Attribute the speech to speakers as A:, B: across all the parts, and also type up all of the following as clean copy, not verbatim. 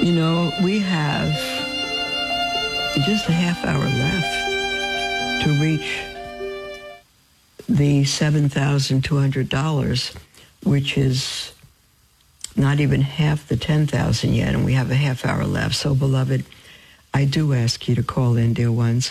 A: You know, we have just a half hour left to reach the $7,200, which is not even half the $10,000 yet, and we have a half hour left. So, beloved, I do ask you to call in, dear ones,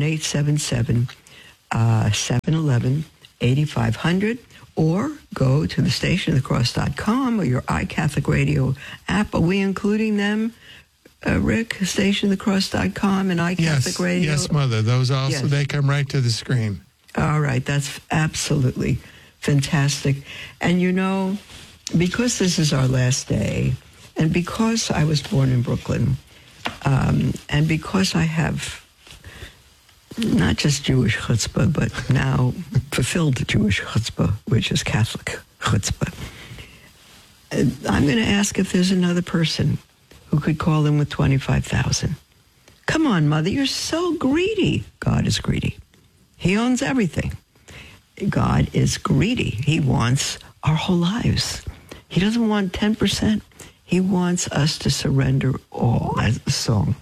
A: 1-877-711-8500, or go to the stationofthecross.com or your iCatholic Radio app. Are we including them, Rick? Stationofthecross.com and iCatholic Radio?
B: Yes, Mother. Those also, they come right to the screen.
A: All right. That's absolutely fantastic. And you know, because this is our last day, and because I was born in Brooklyn, and because I have not just Jewish chutzpah, but now fulfilled Jewish chutzpah, which is Catholic chutzpah, I'm going to ask if there's another person who could call in with $25,000. Come on, Mother, you're so greedy. God is greedy. He owns everything. God is greedy. He wants our whole lives. He doesn't want 10%. He wants us to surrender all. That's the song.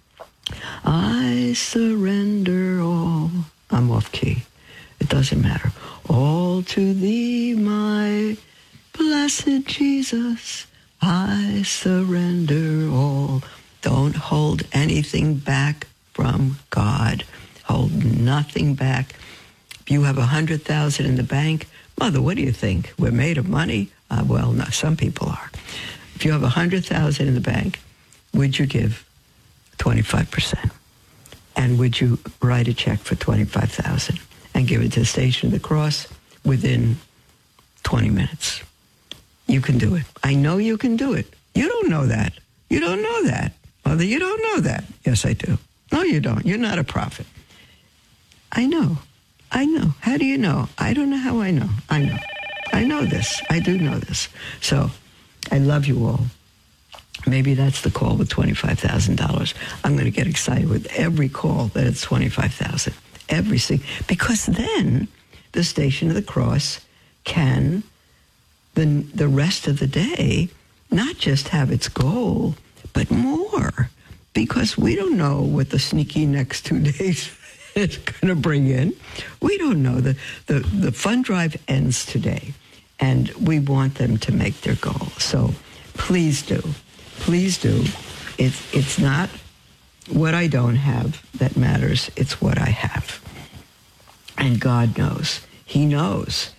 A: I surrender all. I'm off key. It doesn't matter. All to thee, my blessed Jesus. I surrender all. Don't hold anything back from God. Hold nothing back. If you have $100,000 in the bank, Mother, what do you think? We're made of money? Well, no, some people are. If you have $100,000 in the bank, would you give 25%? And would you write a check for $25,000 and give it to the Station of the Cross within 20 minutes? You can do it. I know you can do it. You don't know that. You don't know that. Mother, you don't know that. Yes, I do. No, you don't. You're not a prophet. I know. I know. How do you know? I don't know how I know. I know. I know this. I do know this. So I love you all. Maybe that's the call with $25,000. I'm going to get excited with every call that it's $25,000. Every single, because then the Station of the Cross can, the rest of the day, not just have its goal, but more. Because we don't know what the sneaky next 2 days is going to bring in. We don't know. The fund drive ends today, and we want them to make their goal. So please do. Please do. It's not what I don't have that matters. It's what I have. And God knows. He knows.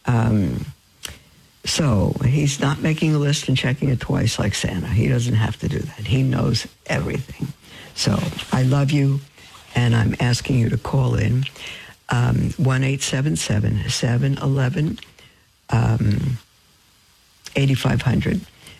A: So he's not making a list and checking it twice like Santa. He doesn't have to do that. He knows everything. So I love you, and I'm asking you to call in 1-877-711-8500.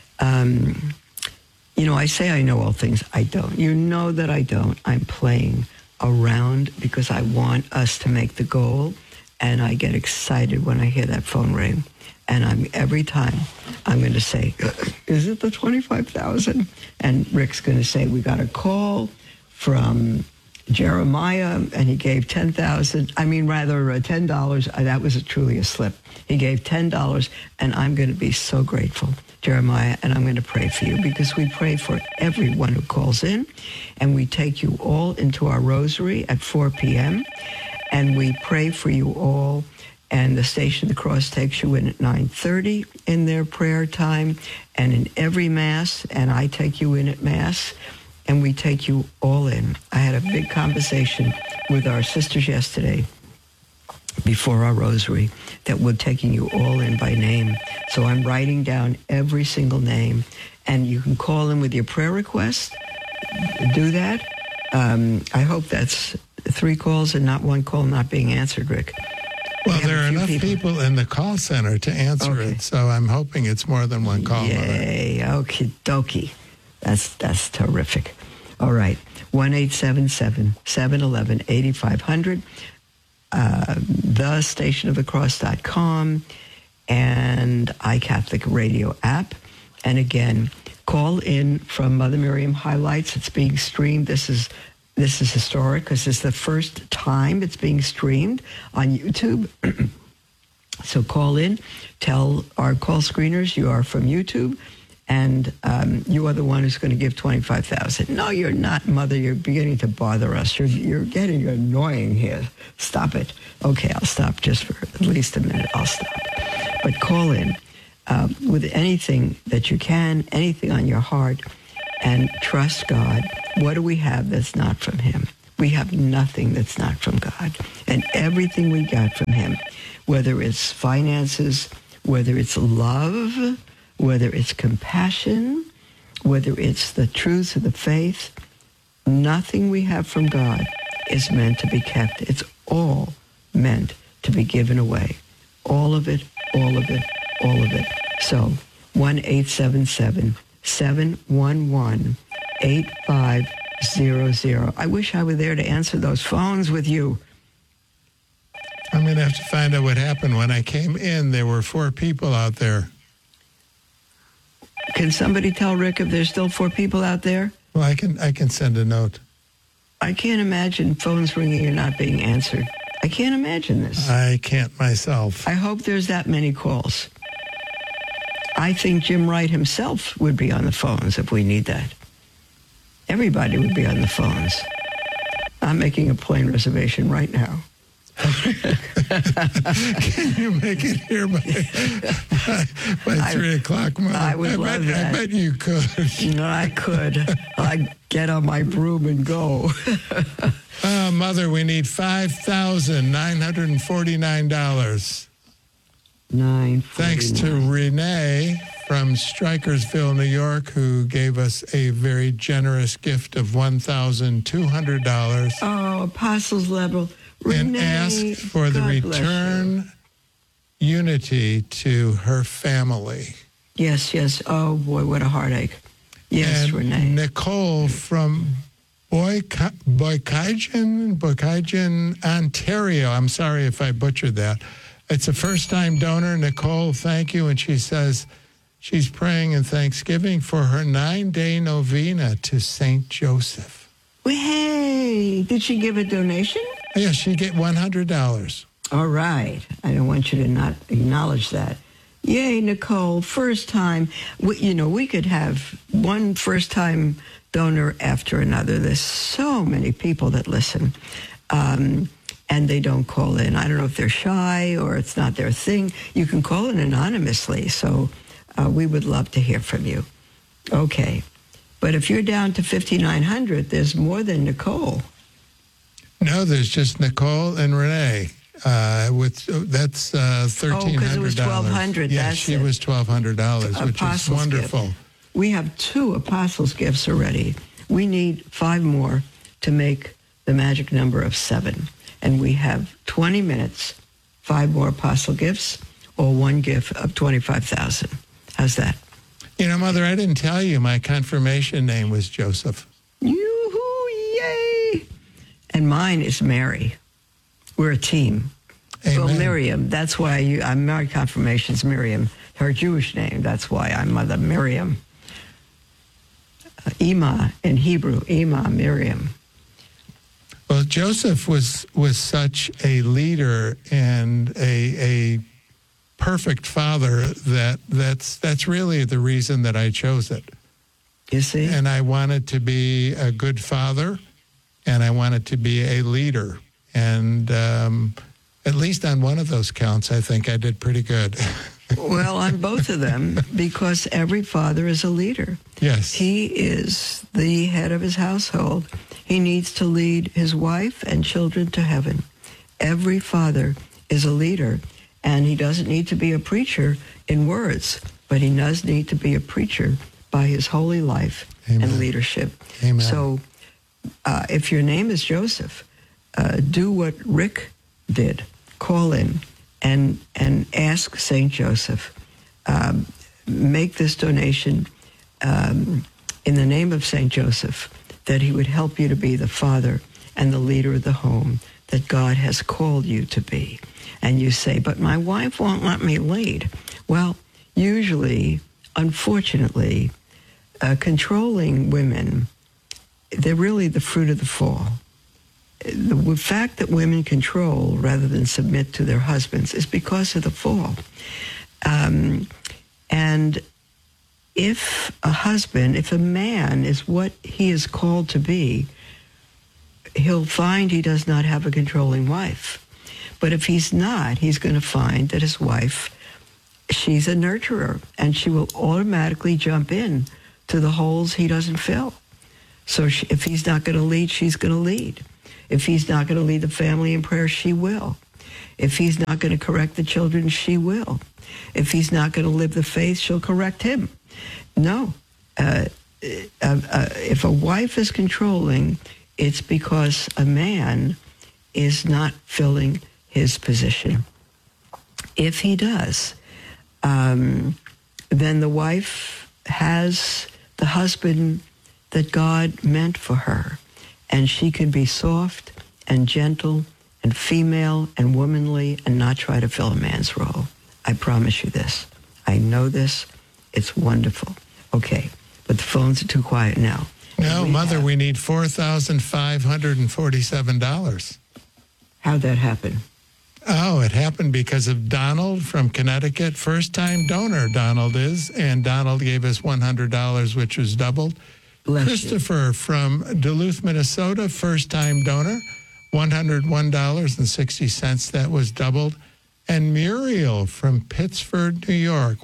A: You know, I say I know all things. I don't. You know that I don't. I'm playing around because I want us to make the goal, and I get excited when I hear that phone ring. And every time I'm going to say, is it the 25,000? And Rick's going to say, we got a call from Jeremiah, and he gave $10,000. I mean, rather $10. That was truly a slip. He gave $10, and I'm going to be so grateful, Jeremiah, and I'm going to pray for you, because we pray for everyone who calls in, and we take you all into our rosary at 4 p.m., and we pray for you all. And the Station of the Cross takes you in at 9:30 in their prayer time, and in every Mass, and I take you in at Mass, and we take you all in. I had a big conversation with our sisters yesterday before our rosary that we're taking you all in by name. So I'm writing down every single name, and you can call in with your prayer request. Do that. I hope that's 3 calls and not 1 call not being answered, Rick.
B: Well, there are enough people in the call center to answer it, so I'm hoping it's more than 1 call.
A: Yay, okie dokie. That's terrific. All right, 1-877-711-8500, thestationofthecross.com, and iCatholic Radio app. And again, call in from Mother Miriam Highlights. It's being streamed. This is historic because it's the first time it's being streamed on YouTube. So call in, tell our call screeners you are from YouTube, and you are the one who's going to give $25,000. No, you're not, Mother. You're beginning to bother us. You're getting annoying here. Stop it. Okay, I'll stop just for at least a minute. I'll stop. But call in with anything that you can, anything on your heart, and trust God. What do we have that's not from him? We have nothing that's not from God. And everything we got from him, whether it's finances, whether it's love, whether it's compassion, whether it's the truths of the faith, nothing we have from God is meant to be kept. It's all meant to be given away. All of it, all of it, all of it. So 1-877-711-8500. I wish I were there to answer those phones with you.
B: I'm going to have to find out what happened. When I came in, there were 4 people out there.
A: Can somebody tell Rick if there's still 4 people out there?
B: Well, I can send a note.
A: I can't imagine phones ringing and not being answered. I can't imagine this.
B: I can't myself.
A: I hope there's that many calls. I think Jim Wright himself would be on the phones if we need that. Everybody would be on the phones. I'm making a plane reservation right now.
B: Can you make it here by 3 o'clock, Mother?
A: I would love that.
B: I bet you could.
A: No, I could. I'd get on my broom and go.
B: Mother, we need $5,949. Thanks to Renee from Strikersville, New York, who gave us a very generous gift of $1,200.
A: Oh, Apostles level. Renee,
B: and asked for the return unity to her family.
A: Yes, yes. Oh, boy, what a heartache. Yes,
B: and
A: Renee.
B: Nicole from Boykajan, Ontario. I'm sorry if I butchered that. It's a first-time donor. Nicole, thank you. And she says she's praying in Thanksgiving for her 9-day novena to St. Joseph.
A: Well, hey, did she give a donation?
B: Yeah, she get $100.
A: All right. I don't want you to not acknowledge that. Yay, Nicole, first time. We could have one first-time donor after another. There's so many people that listen, and they don't call in. I don't know if they're shy or it's not their thing. You can call in anonymously, so we would love to hear from you. Okay. But if you're down to 5,900, there's more than Nicole.
B: No, there's just Nicole and Renee. That's $1,300.
A: Oh, because it was $1,200.
B: Yeah,
A: that's
B: she
A: it.
B: was $1,200, which is wonderful.
A: Gift. We have 2 Apostles' gifts already. We need 5 more to make the magic number of 7. And we have 20 minutes, 5 more Apostle gifts, or 1 gift of $25,000. How's that?
B: You know, Mother, I didn't tell you my confirmation name was Joseph.
A: Yoo-hoo, yay! And mine is Mary. We're a team.
B: Amen.
A: Well, Miriam, that's why my confirmation's Miriam. Her Jewish name, that's why I'm Mother Miriam. Ima in Hebrew, Ima, Miriam.
B: Well, Joseph was such a leader and a perfect father that's really the reason that I chose it.
A: You see?
B: And I wanted to be a good father, and I wanted to be a leader. And at least on one of those counts, I think I did pretty good.
A: Well, on both of them, because every father is a leader.
B: Yes.
A: He is the head of his household. He needs to lead his wife and children to heaven. Every father is a leader, and he doesn't need to be a preacher in words, but he does need to be a preacher by his holy life
B: Amen.
A: and leadership.
B: Amen.
A: So if your name is Joseph, do what Rick did. Call in and ask St. Joseph. Make this donation in the name of St. Joseph, that he would help you to be the father and the leader of the home that God has called you to be. And you say, but my wife won't let me lead. Well, usually, unfortunately, controlling women, they're really the fruit of the fall. The fact that women control rather than submit to their husbands is because of the fall. And if a husband, if a man is what he is called to be, he'll find he does not have a controlling wife. But if he's not, he's going to find that his wife, she's a nurturer, and she will automatically jump in to the holes he doesn't fill. So if he's not going to lead, she's going to lead. If he's not going to lead the family in prayer, she will. If he's not going to correct the children, she will. If he's not going to live the faith, she'll correct him. No. If a wife is controlling, it's because a man is not filling his position. If he does, then the wife has the husband that God meant for her, and she can be soft and gentle and female and womanly and not try to fill a man's role. I promise you this. I know this. It's wonderful. Okay, but the phones are too quiet now.
B: No, Mother, we need $4,547.
A: How'd that happen?
B: Oh, it happened because of Donald from Connecticut. First-time donor, Donald is, and Donald gave us $100, which was doubled.
A: Bless
B: Christopher from Duluth, Minnesota, first-time donor, $101.60. That was doubled. And Muriel from Pittsford, New York,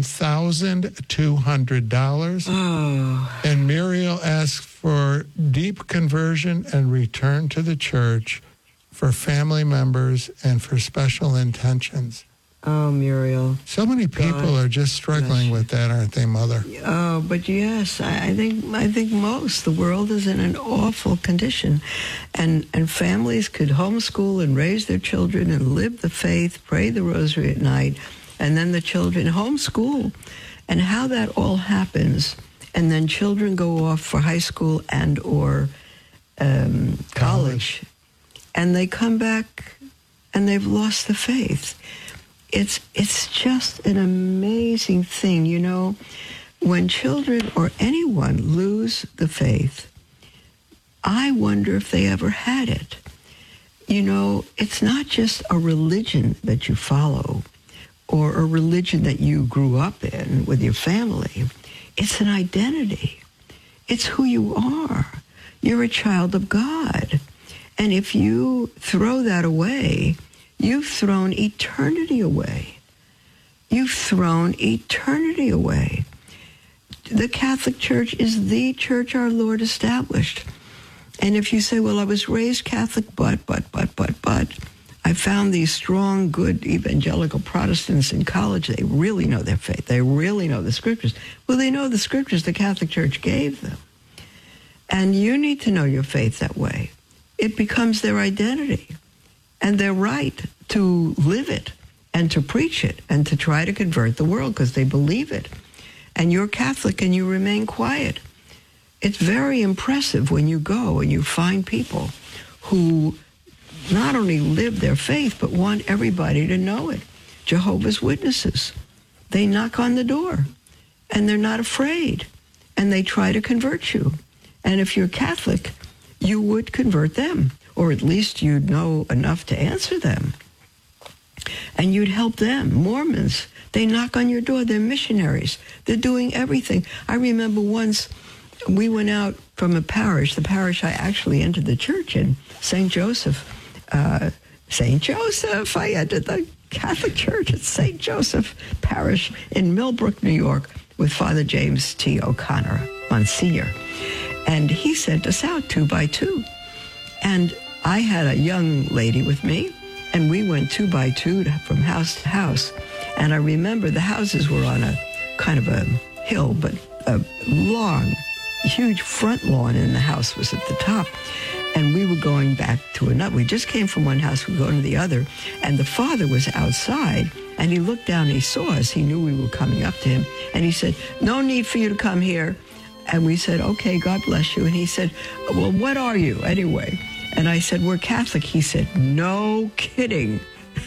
B: $1,200.
A: Oh.
B: And Muriel asked for deep conversion and return to the church for family members and for special intentions.
A: Oh, Muriel.
B: So many people are just struggling with that, aren't they, Mother?
A: Oh, but yes, I think most. The world is in an awful condition. And families could homeschool and raise their children and live the faith, pray the rosary at night, and then the children homeschool. And how that all happens, and then children go off for high school and or college, and they come back and they've lost the faith. It's just an amazing thing. You know, when children or anyone lose the faith, I wonder if they ever had it. You know, it's not just a religion that you follow or a religion that you grew up in with your family. It's an identity. It's who you are. You're a child of God. And if you throw that away, you've thrown eternity away. You've thrown eternity away. The Catholic Church is the church our Lord established. And if you say, well, I was raised Catholic, but, I found these strong, good evangelical Protestants in college. They really know their faith. They really know the scriptures. Well, they know the scriptures the Catholic Church gave them. And you need to know your faith that way. It becomes their identity. And their right to live it and to preach it and to try to convert the world because they believe it. And you're Catholic and you remain quiet. It's very impressive when you go and you find people who not only live their faith, but want everybody to know it. Jehovah's Witnesses, they knock on the door and they're not afraid and they try to convert you. And if you're Catholic, you would convert them, or at least you'd know enough to answer them. And you'd help them. Mormons, they knock on your door. They're missionaries. They're doing everything. I remember once we went out from a parish, the parish I actually entered the church in, St. Joseph. St. Joseph, I entered the Catholic Church at St. Joseph Parish in Millbrook, New York, with Father James T. O'Connor, Monsignor. And he sent us out 2 by 2. And I had a young lady with me, and we went 2 by 2 from house to house. And I remember the houses were on a kind of a hill, but a long, huge front lawn, and the house was at the top. And we were going back to another. We just came from one house, we were going to the other. And the father was outside, and he looked down, and he saw us. He knew we were coming up to him. And he said, "No need for you to come here." And we said, "Okay, God bless you." And he said, "Well, what are you anyway?" And I said, "We're Catholic." He said, "No kidding."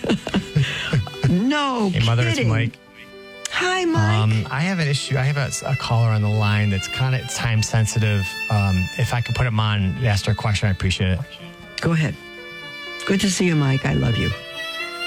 A: No
C: Hey, Mother,
A: kidding.
C: it's Mike.
A: Hi, Mike.
C: I have an issue. I have a caller on the line that's kind of time sensitive. If I could put him on and ask her a question, I appreciate it.
A: Go ahead. Good to see you, Mike. I love you.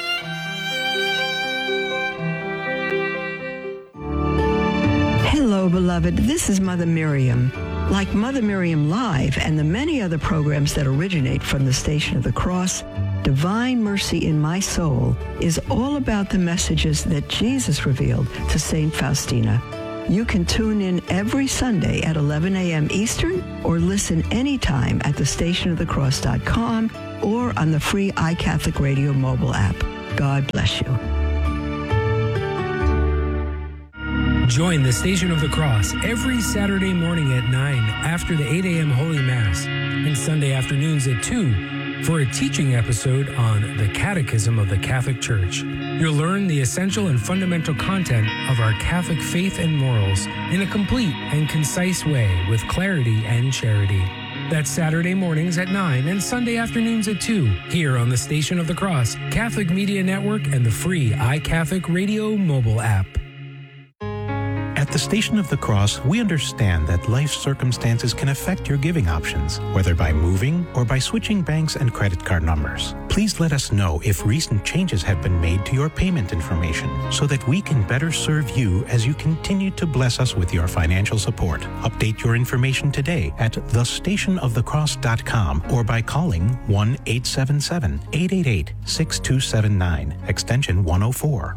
A: Hello, beloved, this is Mother Miriam. Like Mother Miriam Live and the many other programs that originate from the Station of the Cross, Divine Mercy in My Soul is all about the messages that Jesus revealed to St. Faustina. You can tune in every Sunday at 11 a.m. Eastern or listen anytime at thestationofthecross.com or on the free iCatholic Radio mobile app. God bless you.
D: Join the Station of the Cross every Saturday morning at 9 after the 8 a.m. Holy Mass and Sunday afternoons at 2 for a teaching episode on the Catechism of the Catholic Church. You'll learn the essential and fundamental content of our Catholic faith and morals in a complete and concise way with clarity and charity. That's Saturday mornings at 9 and Sunday afternoons at 2 here on the Station of the Cross, Catholic Media Network, and the free iCatholic Radio mobile app.
E: At the Station of the Cross, we understand that life circumstances can affect your giving options, whether by moving or by switching banks and credit card numbers. Please let us know if recent changes have been made to your payment information so that we can better serve you as you continue to bless us with your financial support. Update your information today at thestationofthecross.com or by calling 1-877-888-6279, extension 104.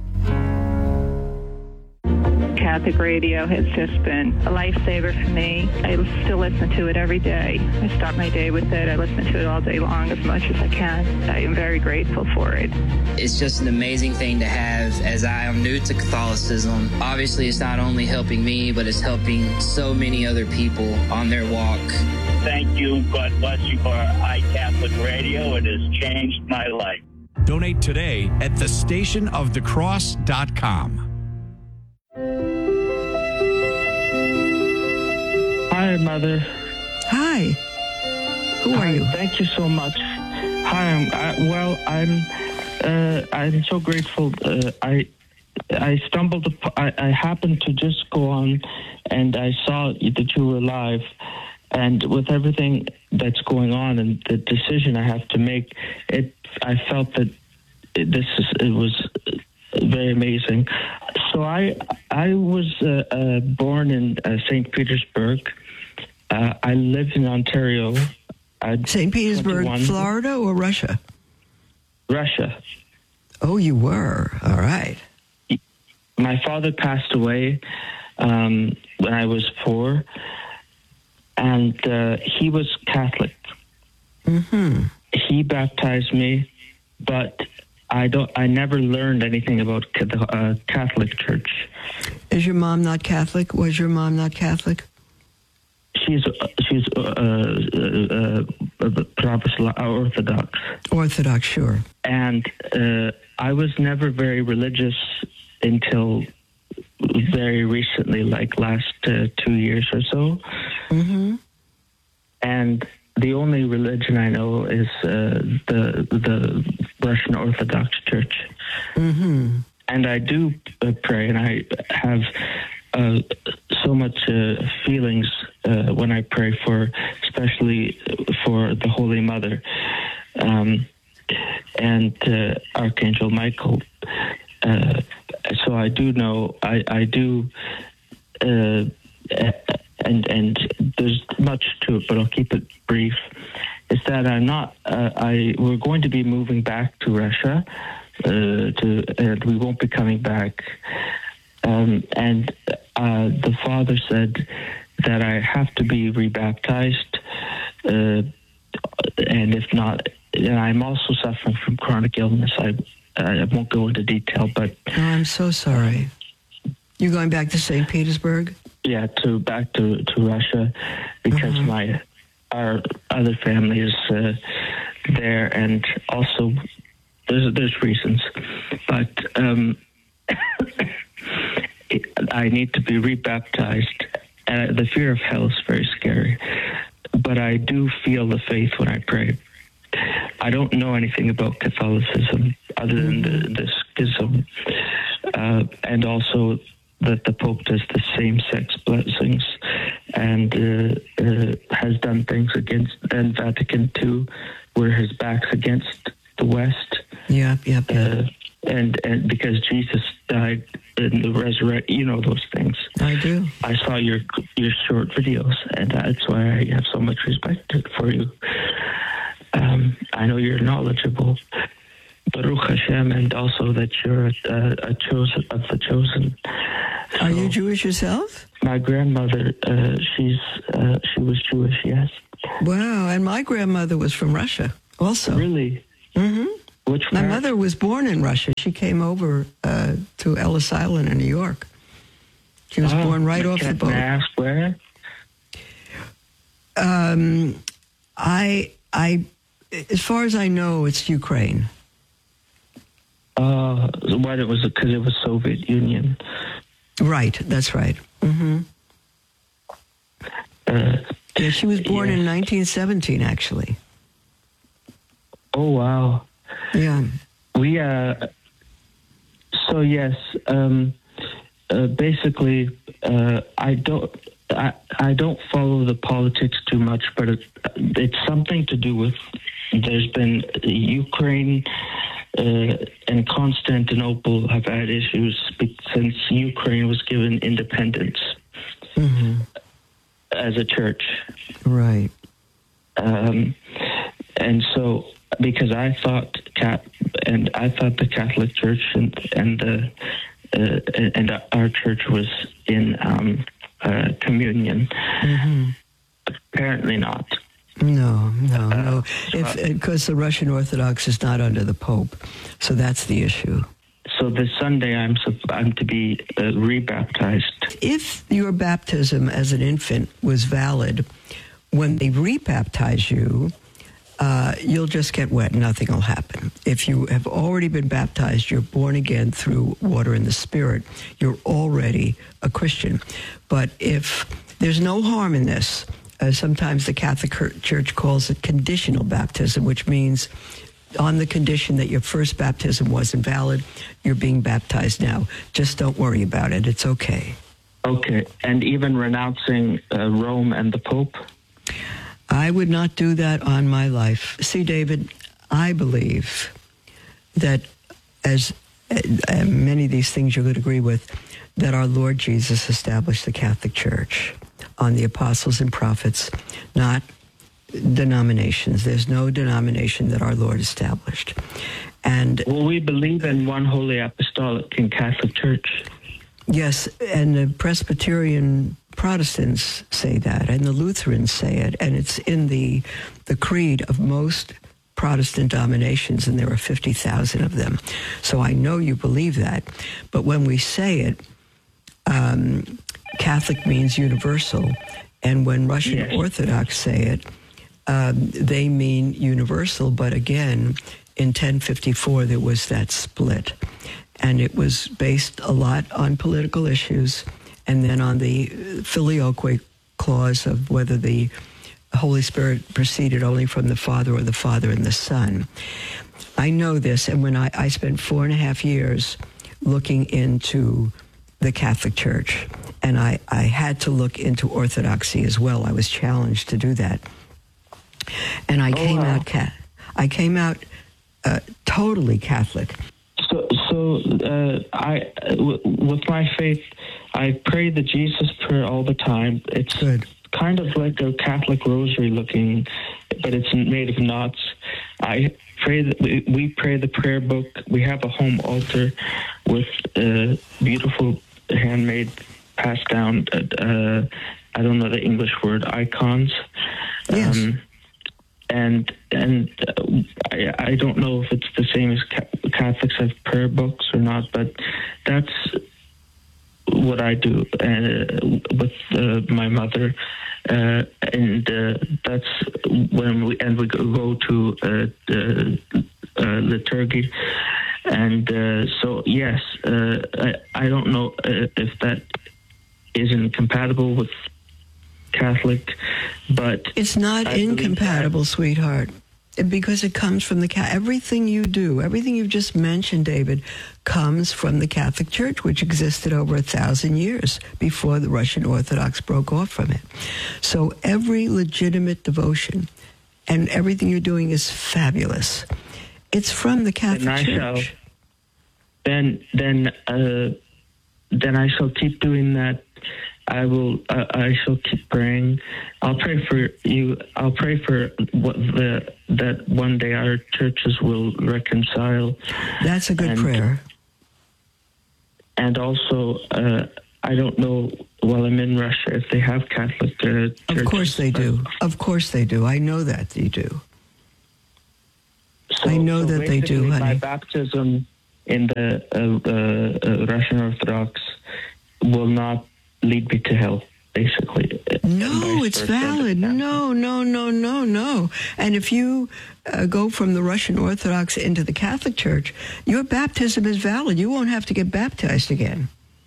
F: Catholic radio has just been a lifesaver for me. I still listen to it every day. I start my day with it. I listen to it all day long as much as I can. I am very grateful for it.
G: It's just an amazing thing to have as I am new to Catholicism. Obviously, it's not only helping me, but it's helping so many other people on their walk.
H: Thank you. God bless you for iCatholic Radio. It has changed my life.
I: Donate today at thestationofthecross.com.
J: Hi, Mother.
A: Hi. Who are you?
J: Thank you so much. Hi. I'm so grateful. I stumbled. I happened to just go on, and I saw that you were live. And with everything that's going on and the decision I have to make, I felt that it was very amazing. So I was born in St. Petersburg. I lived in Ontario.
A: St. Petersburg,
J: 21.
A: Florida or Russia?
J: Russia.
A: Oh, you were. All right.
J: My father passed away when I was 4, and he was Catholic.
A: Mm-hmm.
J: He baptized me, but I never learned anything about the Catholic Church.
A: Is your mom not Catholic? Was your mom not Catholic?
J: She's Orthodox.
A: Orthodox, sure.
J: And I was never very religious until very recently, like last 2 years or so.
A: Mm-hmm.
J: And the only religion I know is the Russian Orthodox Church.
A: Mm-hmm.
J: And I do pray, and I have so much feelings when I pray especially for the Holy Mother and Archangel Michael. So I do know, I do, and there's much to it, but I'll keep it brief. Is that I'm not? We're going to be moving back to Russia, and we won't be coming back. And the father said that I have to be rebaptized, and if not, and I'm also suffering from chronic illness. I won't go into detail, but
A: oh, I'm so sorry. You're going back to St. Petersburg?
J: Yeah, back to Russia, because our other family is there, and also there's reasons, but I need to be rebaptized. The fear of hell is very scary, but I do feel the faith when I pray. I don't know anything about Catholicism other than the schism, and also that the Pope does the same-sex blessings and has done things against then Vatican II, where his back's against the West.
A: Yep.
J: And because Jesus died in the resurrection, those things.
A: I I do.
J: I saw your short videos, and that's why I have so much respect for you. I know you're knowledgeable, Baruch Hashem, and also that you're a chosen of the chosen.
A: Are you Jewish yourself?
J: My grandmother, she was Jewish, yes.
A: Wow, and my grandmother was from Russia also.
J: Really?
A: Mm-hmm.
J: Which
A: my
J: part?
A: mother was born in Russia. She came over to Ellis Island in New York. She was born right off the boat.
J: Can I ask where?
A: As far as I know, it's Ukraine.
J: What it was because it was Soviet Union.
A: Right, that's right. Mm-hmm. Yeah, she was born in 1917, actually.
J: Oh wow!
A: Yeah.
J: We so yes. Basically, I don't follow the politics too much, but it's something to do with. There's been Ukraine and Constantinople have had issues since Ukraine was given independence as a church.
A: Right.
J: And so, because I thought the Catholic Church and our church was in communion. Mm-hmm. Apparently not.
A: No. Because the Russian Orthodox is not under the Pope, so that's the issue.
J: So this Sunday, I'm to be rebaptized.
A: If your baptism as an infant was valid, when they rebaptize you, you'll just get wet. Nothing will happen. If you have already been baptized, you're born again through water and the Spirit, you're already a Christian. But if there's no harm in this, sometimes the Catholic Church calls it conditional baptism, which means on the condition that your first baptism wasn't valid, you're being baptized now. Just don't worry about it. It's okay.
J: Okay. And even renouncing Rome and the Pope?
A: I would not do that on my life. See, David, I believe that, as many of these things you would agree with, that our Lord Jesus established the Catholic Church on the apostles and prophets, not denominations. There's no denomination that our Lord established. And
J: well, we believe in one holy apostolic and Catholic Church.
A: Yes, and the Presbyterian Protestants say that, and the Lutherans say it, and it's in the creed of most Protestant denominations, and there are 50,000 of them. So I know you believe that. But when we say it, Catholic means universal, and when Russian Orthodox say it, they mean universal. But again, in 1054, there was that split, and it was based a lot on political issues, and then on the filioque clause of whether the Holy Spirit proceeded only from the Father or the Father and the Son. I know this, and when I spent 4.5 years looking into the Catholic Church, and I had to look into Orthodoxy as well. I was challenged to do that. And I came out totally Catholic.
J: So with my faith, I pray the Jesus prayer all the time. It's
A: good.
J: Kind of like a Catholic rosary looking, but it's made of knots. I pray that we pray the prayer book. We have a home altar with beautiful handmade, passed down. I don't know the English word, icons.
A: Yes.
J: And I don't know if it's the same as Catholics have prayer books or not, but that's what I do with my mother, and that's when we go to the liturgy, and so yes, I don't know if that is incompatible with Catholic, but
A: it's not incompatible, sweetheart, because it comes from everything you do, everything you've just mentioned, David, comes from the Catholic Church, which existed over 1,000 years before the Russian Orthodox broke off from it. So every legitimate devotion and everything you're doing is fabulous. It's from the Catholic Church.
J: Then I shall keep doing that I shall keep praying. I'll pray for you. I'll pray for that one day our churches will reconcile.
A: That's a good prayer.
J: And also, I don't know, while I'm in Russia, if they have Catholic churches.
A: Of course they do. Of course they do. I know that they do. I know that they do, honey.
J: My baptism in the Russian Orthodox will not lead me to hell, basically.
A: No, it's valid. No. And if you go from the Russian Orthodox into the Catholic Church, your baptism is valid. You won't have to get baptized again.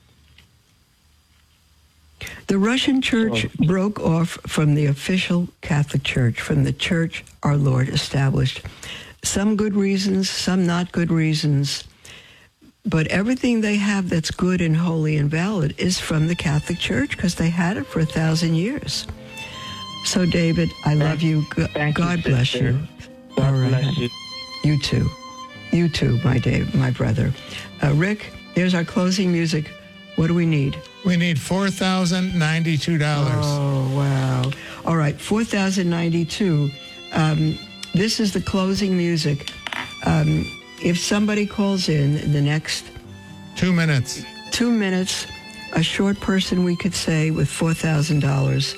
A: The Russian Church broke off from the official Catholic Church, from the church our Lord established. Some good reasons, some not good reasons. But everything they have that's good and holy and valid is from the Catholic Church because they had it for 1,000 years. So, David, I love you. God bless you.
J: God bless you.
A: You too. You too, my brother. Rick, here's our closing music. What do we need?
B: We need $4,092.
A: Oh, wow. All right, $4,092. This is the closing music. If somebody calls in the next
B: 2 minutes,
A: a short person, we could say, with $4,000,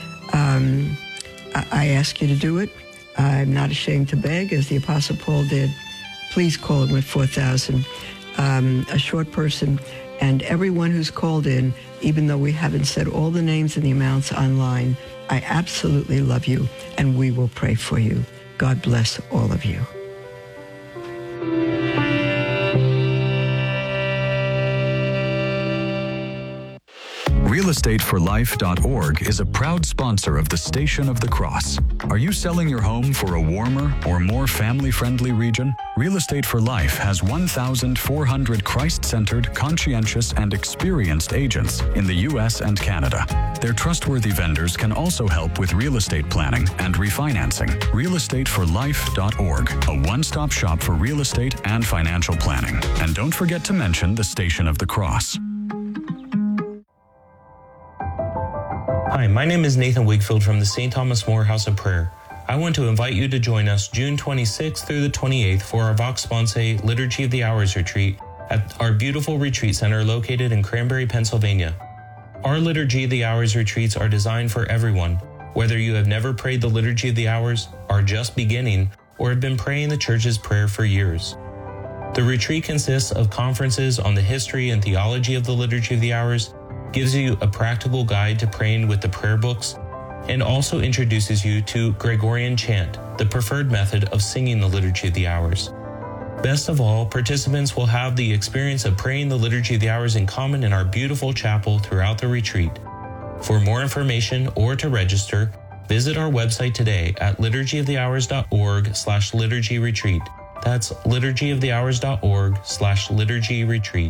A: I ask you to do it. I'm not ashamed to beg, as the Apostle Paul did. Please call in with $4,000. A short person, and everyone who's called in, even though we haven't said all the names and the amounts online, I absolutely love you, and we will pray for you. God bless all of you.
K: realestateforlife.org is a proud sponsor of the Station of the Cross. Are you selling your home for a warmer or more family-friendly region? Real Estate for Life has 1,400 Christ-centered, conscientious, and experienced agents in the U.S. and Canada. Their trustworthy vendors can also help with real estate planning and refinancing. realestateforlife.org, a one-stop shop for real estate and financial planning. And don't forget to mention the Station of the Cross.
L: Hi, my name is Nathan Wigfield from the St. Thomas More House of Prayer. I want to invite you to join us June 26th through the 28th for our Vox Sponsae Liturgy of the Hours retreat at our beautiful retreat center located in Cranberry, Pennsylvania. Our Liturgy of the Hours retreats are designed for everyone, whether you have never prayed the Liturgy of the Hours, are just beginning, or have been praying the Church's prayer for years. The retreat consists of conferences on the history and theology of the Liturgy of the Hours, gives you a practical guide to praying with the prayer books, and also introduces you to Gregorian chant, the preferred method of singing the Liturgy of the Hours. Best of all, participants will have the experience of praying the Liturgy of the Hours in common in our beautiful chapel throughout the retreat. For more information or to register, visit our website today at liturgyofthehours.org/liturgy-retreat. That's liturgyofthehours.org/liturgy-retreat.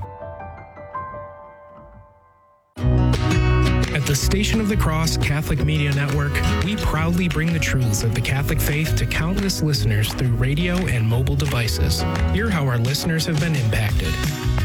D: At the Station of the Cross Catholic Media Network, we proudly bring the truths of the Catholic faith to countless listeners through radio and mobile devices. Hear how our listeners have been impacted.